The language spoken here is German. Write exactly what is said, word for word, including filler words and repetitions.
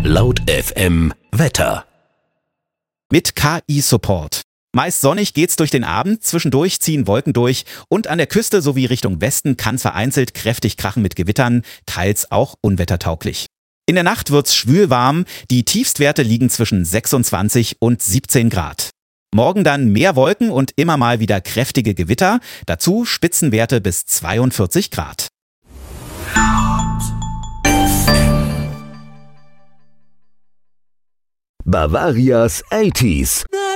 Laut F M Wetter. Mit K I-Support. Meist sonnig geht's durch den Abend, zwischendurch ziehen Wolken durch und an der Küste sowie Richtung Westen kann vereinzelt kräftig krachen mit Gewittern, teils auch unwettertauglich. In der Nacht wird's schwül warm, die Tiefstwerte liegen zwischen sechsundzwanzig und siebzehn Grad. Morgen dann mehr Wolken und immer mal wieder kräftige Gewitter, dazu Spitzenwerte bis zweiundvierzig Grad. Bavarias achtziger.